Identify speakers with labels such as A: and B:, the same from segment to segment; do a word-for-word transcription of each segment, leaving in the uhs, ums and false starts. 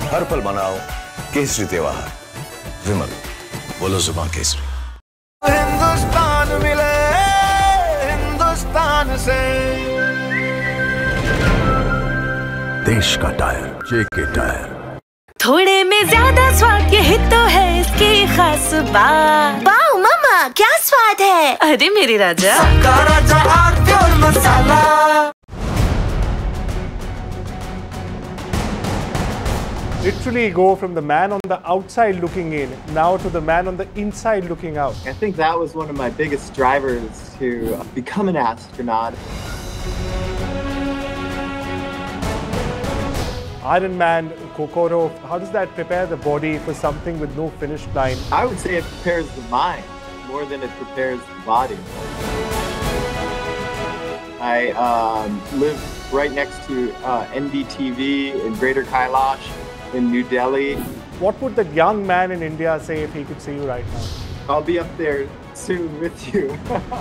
A: हर पल मनाओ केसरी त्योहार। विमल, बोलो जुबान केसरी।
B: हिंदुस्तान मिले हिंदुस्तान से,
A: देश का टायर जेके टायर।
C: थोड़े में ज्यादा स्वाद, यही तो है इसकी खास बात। वाओ मामा, क्या स्वाद है। अरे मेरे राजा,
B: सबका राजा आरती और मसाला।
D: Literally go from the man on the outside looking in now to the man on the inside looking out.
E: I think that was one of my biggest drivers to become an astronaut.
D: Iron Man, Kokoro, how does that prepare the body for something with no finish line?
E: I would say it prepares the mind more than it prepares the body. I um, live right next to uh, N D T V in Greater Kailash in New Delhi.
D: What would the young man in India say if he could see you right now?
E: I'll be up there soon with you.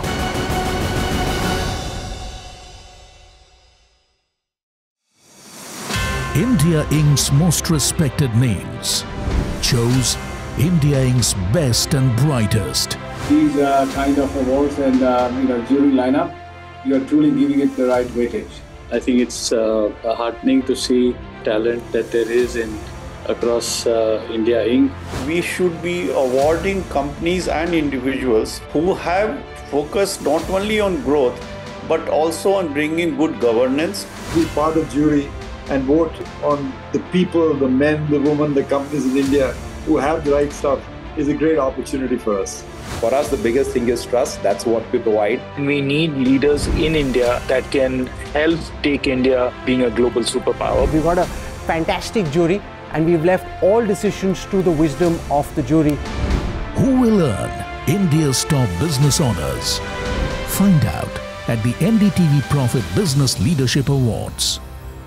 F: India Incorporated's most respected names chose India Incorporated's best and brightest.
G: These uh, kind of awards and uh, you know, jury lineup, you are truly giving it the right weightage.
H: I think it's uh, heartening to see talent that there is in across uh, India Incorporated.
I: We should be awarding companies and individuals who have focused not only on growth but also on bringing good governance.
J: Be part of jury and vote on the people, the men, the women, the companies in India who have the right stuff is a great opportunity for us.
K: For us, the biggest thing is trust. That's what we provide.
L: We need leaders in India that can help take India being a global superpower.
M: We've got a fantastic jury and we've left all decisions to the wisdom of the jury.
F: Who will earn India's top business honors? Find out at the N D T V Profit Business Leadership Awards.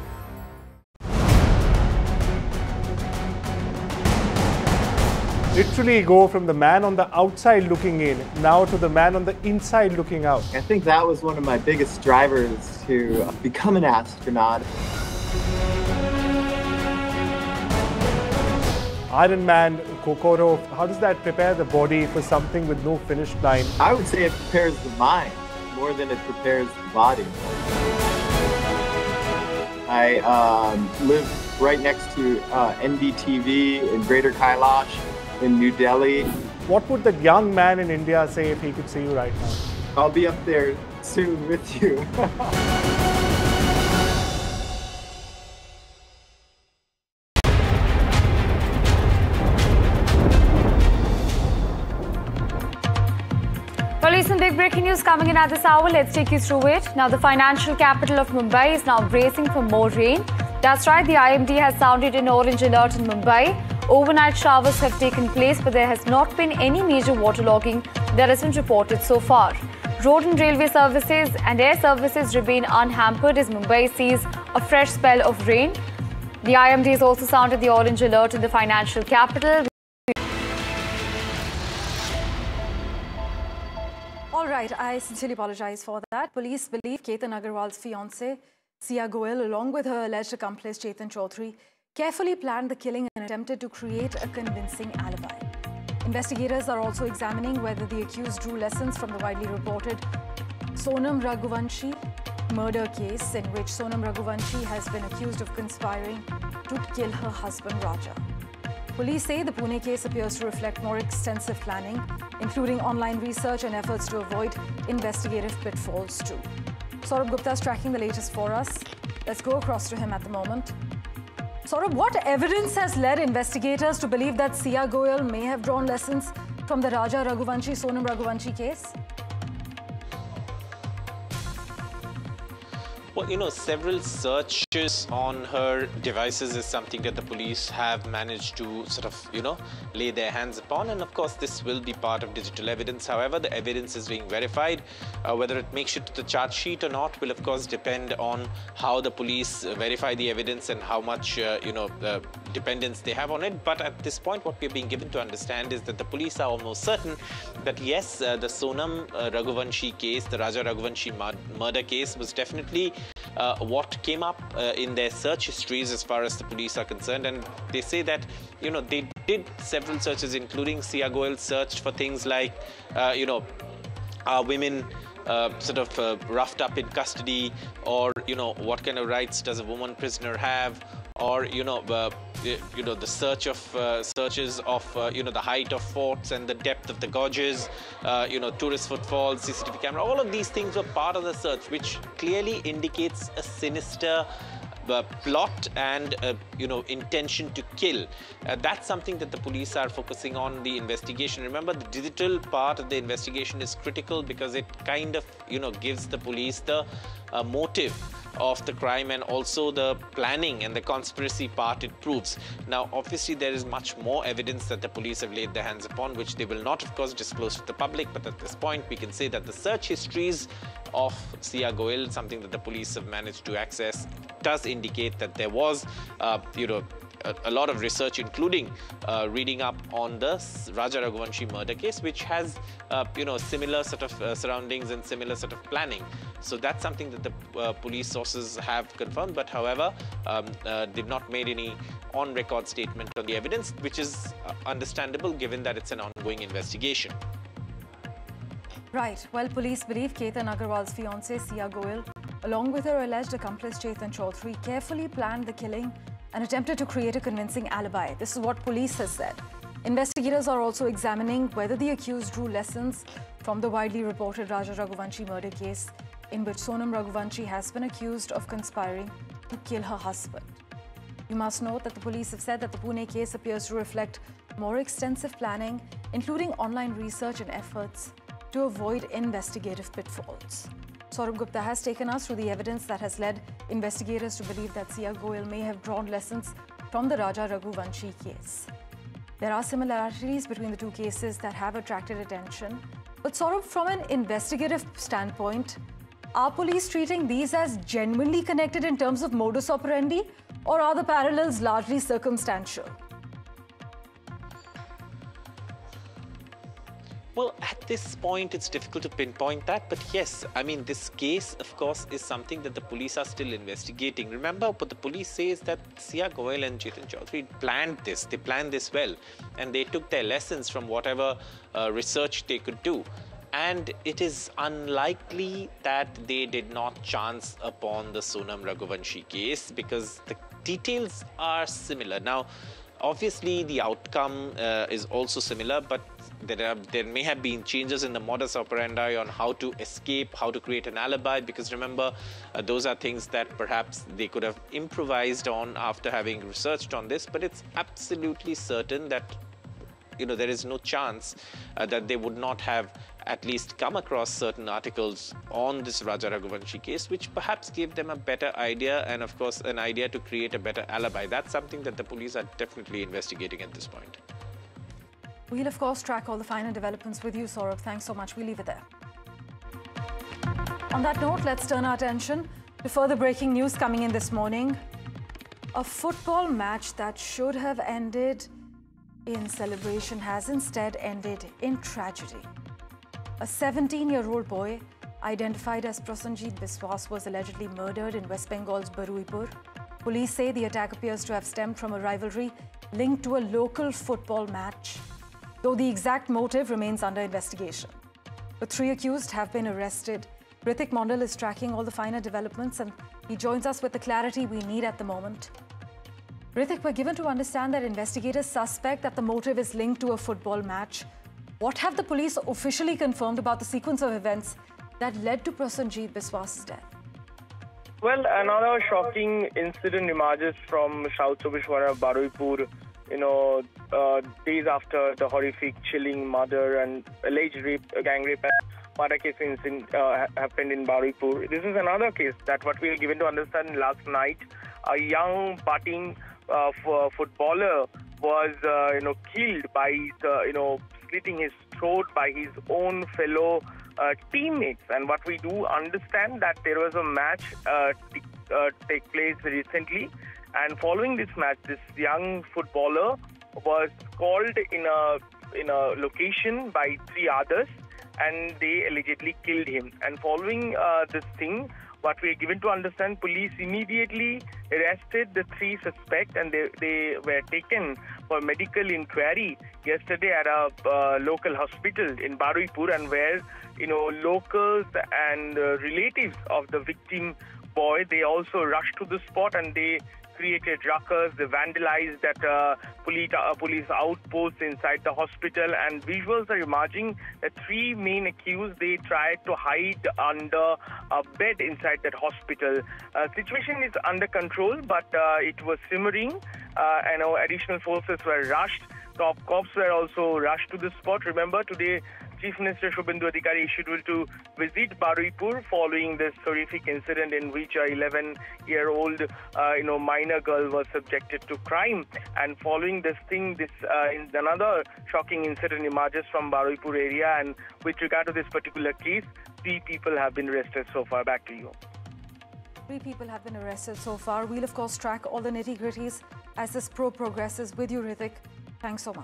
D: Literally go from the man on the outside looking in now to the man on the inside looking out.
E: I think that was one of my biggest drivers to become an astronaut.
D: Iron Man, Kokoro, how does that prepare the body for something with no finish line?
E: I would say it prepares the mind more than it prepares the body. I um, live right next to uh, N D T V in Greater Kailash in New Delhi.
D: What would the young man in India say if he could see you right now?
E: I'll be up there soon with you.
N: Well, recent big breaking news coming in at this hour. Let's take you through it. Now, the financial capital of Mumbai is now bracing for more rain. That's right, the I M D has sounded an orange alert in Mumbai. Overnight showers have taken place, but there has not been any major waterlogging that has been reported so far. Road and railway services and air services remain unhampered as Mumbai sees a fresh spell of rain. The I M D has also sounded the orange alert in the financial capital.
O: All right, I sincerely apologize for that. Police believe Ketan Agarwal's fiancée, Sia Goel, along with her alleged accomplice Chetan Chaudhary, carefully planned the killing and attempted to create a convincing alibi. Investigators are also examining whether the accused drew lessons from the widely reported Sonam Raghuvanshi murder case, in which Sonam Raghuvanshi has been accused of conspiring to kill her husband Raja. Police say the Pune case appears to reflect more extensive planning, including online research and efforts to avoid investigative pitfalls too. Saurabh Gupta is tracking the latest for us. Let's go across to him at the moment. Saurabh, what evidence has led investigators to believe that Sia Goel may have drawn lessons from the Raja Raghuvanshi, Sonam Raghuvanshi case?
P: Well, you know, several searches on her devices is something that the police have managed to sort of, you know, lay their hands upon. And of course, this will be part of digital evidence. However, the evidence is being verified. Uh, whether it makes it to the charge sheet or not will, of course, depend on how the police verify the evidence and how much, uh, you know, uh, dependence they have on it. But at this point, what we're being given to understand is that the police are almost certain that, yes, uh, the Sonam uh, Raghuvanshi case, the Raja Raghuvanshi murder case was definitely uh, what came up uh, in their search histories as far as the police are concerned, and they say that, you know, they did several searches, including Sia Goel searched for things like, uh, you know, are women uh, sort of uh, roughed up in custody, or, you know, what kind of rights does a woman prisoner have, or, you know, uh, you know, the search of uh, searches of, uh, you know, the height of forts and the depth of the gorges, uh, you know, tourist footfalls, C C T V camera, all of these things were part of the search, which clearly indicates a sinister uh, plot and, uh, you know, intention to kill. Uh, that's something that the police are focusing on the investigation. Remember, the digital part of the investigation is critical because it kind of, you know, gives the police the uh, motive of the crime and also the planning and the conspiracy part it proves. Now, obviously, there is much more evidence that the police have laid their hands upon, which they will not, of course, disclose to the public. But at this point, we can say that the search histories of Sia Goel, something that the police have managed to access, does indicate that there was, uh, you know, a, a lot of research, including uh, reading up on the Raja Raghuvanshi murder case, which has, uh, you know, similar sort of uh, surroundings and similar sort of planning. So that's something that the uh, police sources have confirmed, but however, um, uh, they've not made any on-record statement on the evidence, which is uh, understandable given that it's an ongoing investigation.
O: Right. Well, police believe Ketan Agarwal's fiancée, Sia Goel, along with her alleged accomplice, Chetan Chaudhary, carefully planned the killing and attempted to create a convincing alibi. This is what police has said. Investigators are also examining whether the accused drew lessons from the widely reported Raja Raghuvanshi murder case, in which Sonam Raghuvanshi has been accused of conspiring to kill her husband. You must note that the police have said that the Pune case appears to reflect more extensive planning, including online research and efforts to avoid investigative pitfalls. Saurabh Gupta has taken us through the evidence that has led investigators to believe that Sia Goel may have drawn lessons from the Raja Raghuvanshi case. There are similarities between the two cases that have attracted attention. But Saurabh, from an investigative standpoint, are police treating these as genuinely connected in terms of modus operandi, or are the parallels largely circumstantial?
P: Well, at this point, it's difficult to pinpoint that. But yes, I mean, this case, of course, is something that the police are still investigating. Remember, what the police say is that Sia Goel and Chetan Chaudhary planned this. They planned this well. And they took their lessons from whatever uh, research they could do. And it is unlikely that they did not chance upon the Sonam Raghuvanshi case because the details are similar. Now, obviously, the outcome uh, is also similar, but there, are, there may have been changes in the modus operandi on how to escape, how to create an alibi, because remember, uh, those are things that perhaps they could have improvised on after having researched on this, but it's absolutely certain that, you know, there is no chance uh, that they would not have at least come across certain articles on this Raja Raghuvanshi case, which perhaps gave them a better idea and, of course, an idea to create a better alibi. That's something that the police are definitely investigating at this point.
O: We'll, of course, track all the finer developments with you, Saurabh. Thanks so much. We'll leave it there. On that note, let's turn our attention to further breaking news coming in this morning. A football match that should have ended in celebration has instead ended in tragedy. A seventeen-year-old boy, identified as Prasanjit Biswas, was allegedly murdered in West Bengal's Baruipur. Police say the attack appears to have stemmed from a rivalry linked to a local football match, though the exact motive remains under investigation. The three accused have been arrested. Hrithik Mondal is tracking all the finer developments, and he joins us with the clarity we need at the moment. Hrithik, we're given to understand that investigators suspect that the motive is linked to a football match. What have the police officially confirmed about the sequence of events that led to Prasanjit Biswas' death?
Q: Well, another shocking incident emerges from South Chobbish Pargana, Baruipur, you know, uh, days after the horrific, chilling murder and alleged rape, gang rape and murder case incident uh, happened in Baruipur. This is another case that what we were given to understand last night. A young budding uh, footballer was, uh, you know, killed by, uh, you know, slitting his throat by his own fellow uh, teammates. And what we do understand that there was a match uh, t- uh, take place recently, and following this match, this young footballer was called in a in a location by three others, and they allegedly killed him. And following uh, this thing, what we are given to understand, police immediately arrested the three suspects and they, they were taken for medical inquiry yesterday at a uh, local hospital in Baruipur, and where, you know, locals and uh, relatives of the victim boy, they also rushed to the spot and they created ruckus, they vandalized that uh, police, uh, police outpost inside the hospital, and visuals are emerging that three main accused, they tried to hide under a bed inside that hospital. Uh, situation is under control, but uh, it was simmering. Uh, and our additional forces were rushed. Top cops were also rushed to the spot. Remember, today Chief Minister Shubhendu Adhikari is scheduled to visit Baruipur following this horrific incident in which a eleven-year-old, uh, you know, minor girl was subjected to crime. And following this thing, this uh, another shocking incident emerges from Baruipur area. And with regard to this particular case, three people have been arrested so far. Back to you.
O: Three people have been arrested so far. We'll of course track all the nitty-gritties as this probe progresses with you, Hrithik. Thanks so much.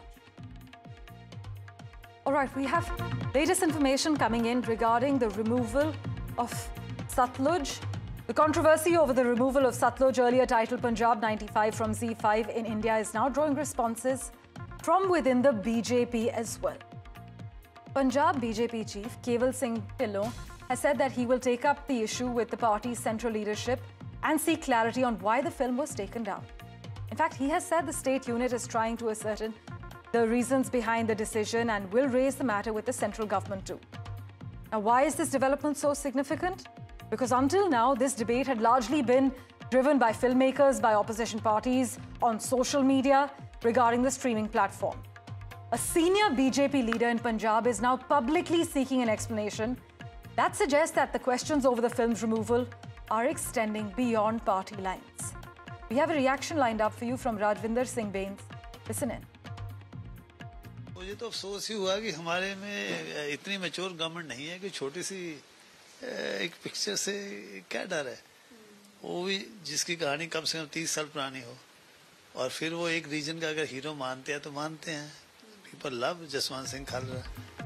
O: All right, we have latest information coming in regarding the removal of Satluj. The controversy over the removal of Satluj, earlier titled Punjab ninety-five, from Z five in India is now drawing responses from within the B J P as well. Punjab B J P chief Keval Singh Dhillon has said that he will take up the issue with the party's central leadership and seek clarity on why the film was taken down. In fact, he has said the state unit is trying to ascertain the reasons behind the decision and will raise the matter with the central government too. Now, why is this development so significant? Because until now, this debate had largely been driven by filmmakers, by opposition parties, on social media regarding the streaming platform. A senior B J P leader in Punjab is now publicly seeking an explanation. That suggests that the questions over the film's removal are extending beyond party lines. We have a reaction lined up for you from Rajvinder Singh Bains. Listen in.
R: मुझे तो अफसोस ही हुआ कि हमारे में इतनी mature government नहीं है कि छोटी सी एक पिक्चर से क्या डर है, वो भी जिसकी कहानी कम से कम तीस साल पुरानी हो, और फिर वो एक रीजन का अगर हीरो मानते हैं तो मानते हैं. People love Jaswant Singh Khalra.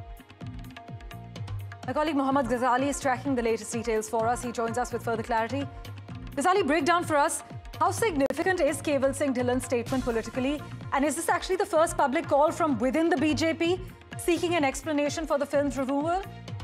O: My colleague Mohammad Ghazali is tracking the latest details for us. He joins us with further clarity. Ghazali, break down for us, how significant is Keval Singh Dhillon's statement politically? And is this actually the first public call from within the B J P seeking an explanation for the film's removal?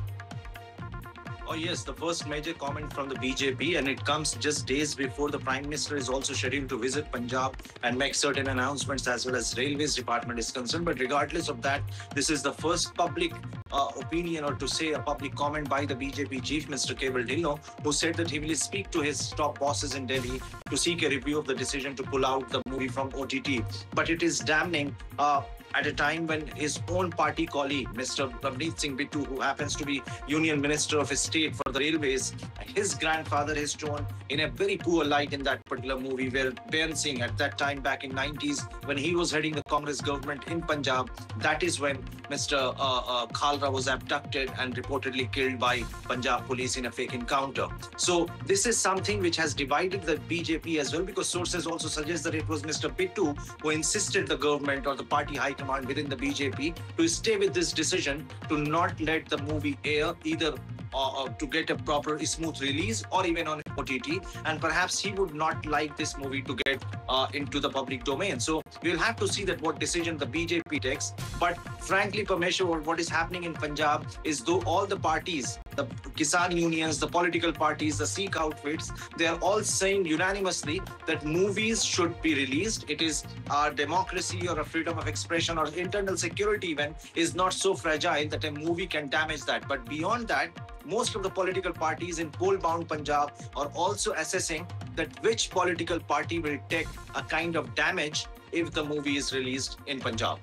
S: Oh yes, the first major comment from the B J P, and it comes just days before the Prime Minister is also scheduled to visit Punjab and make certain announcements as well as Railways Department is concerned. But regardless of that, this is the first public uh, opinion, or to say a public comment by the B J P chief, Mister Keval Dhillon, who said that he will speak to his top bosses in Delhi to seek a review of the decision to pull out the movie from O T T. But it is damning uh, at a time when his own party colleague, Mister Ravneet Singh Bittu, who happens to be Union Minister of State for the Railways, his grandfather is shown in a very poor light in that particular movie, where Beran Singh, at that time back in nineties, when he was heading the Congress government in Punjab, that is when Mister Uh, uh, Khalra was abducted and reportedly killed by Punjab police in a fake encounter. So this is something which has divided the B J P as well, because sources also suggest that it was Mister Bittu who insisted the government or the party high command within the B J P to stay with this decision to not let the movie air, either uh, uh, to get a proper smooth release or even on O T T, and perhaps he would not like this movie to get uh, into the public domain. So we'll have to see that what decision the B J P takes. But frankly, Parmeshwar, what is happening in Punjab is, though all the parties, the Kisan unions, the political parties, the Sikh outfits, they are all saying unanimously that movies should be released. It is our democracy or a freedom of expression or internal security even is not so fragile that a movie can damage that. But beyond that, most of the political parties in poll-bound Punjab are also assessing that which political party will take a kind of damage if the movie is released in Punjab.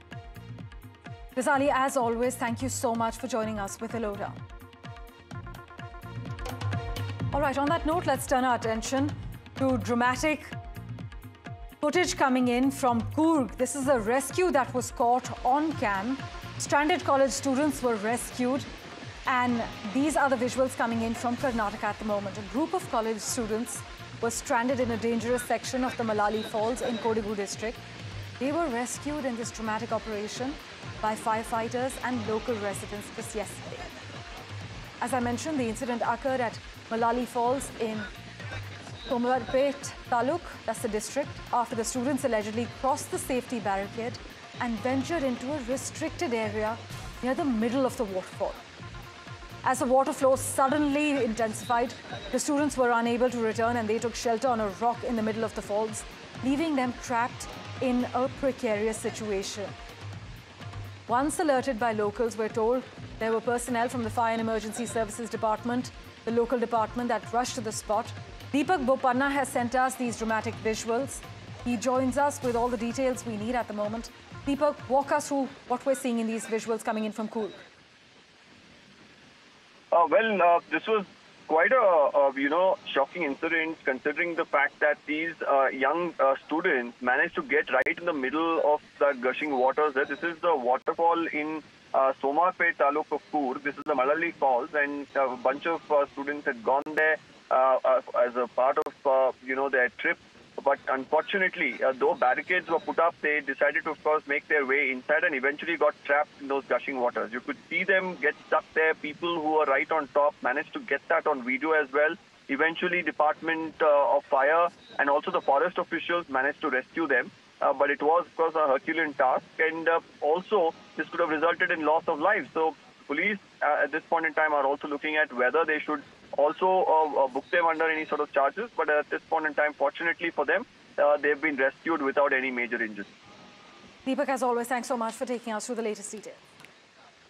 O: Ghazali, as always, thank you so much for joining us with the lowdown. All right, on that note, let's turn our attention to dramatic footage coming in from Coorg. This is a rescue that was caught on cam. Stranded college students were rescued, and these are the visuals coming in from Karnataka at the moment. A group of college students were stranded in a dangerous section of the Malali Falls in Kodagu district. They were rescued in this dramatic operation by firefighters and local residents just yesterday. As I mentioned, the incident occurred at Malali Falls in Komarpet Taluk, that's the district, after the students allegedly crossed the safety barricade and ventured into a restricted area near the middle of the waterfall. As the water flow suddenly intensified, the students were unable to return and they took shelter on a rock in the middle of the falls, leaving them trapped in a precarious situation. Once alerted by locals, we're told there were personnel from the Fire and Emergency Services Department, the local department that rushed to the spot. Deepak Bopanna has sent us these dramatic visuals. He joins us with all the details we need at the moment. Deepak, walk us through what we're seeing in these visuals coming in from Coorg.
Q: Uh, well, uh, this was quite a, a, you know, shocking incident, considering the fact that these uh, young uh, students managed to get right in the middle of the gushing waters. This is the waterfall in uh, Somarpet Taluk of Coorg. This is the Malali Falls, and a bunch of uh, students had gone there uh, uh, as a part of, uh, you know, their trip. But unfortunately, uh, though barricades were put up, they decided to, of course, make their way inside and eventually got trapped in those gushing waters. You could see them get stuck there. People who were right on top managed to get that on video as well. Eventually, Department uh, of Fire and also the forest officials managed to rescue them. Uh, but it was, of course, a Herculean task. And uh, also, this could have resulted in loss of life. So police uh, at this point in time are also looking at whether they should also uh, uh, book them under any sort of charges. But at this point in time, fortunately for them, uh, they've been rescued without any major injuries.
O: Deepak, as always, thanks so much for taking us through the latest details.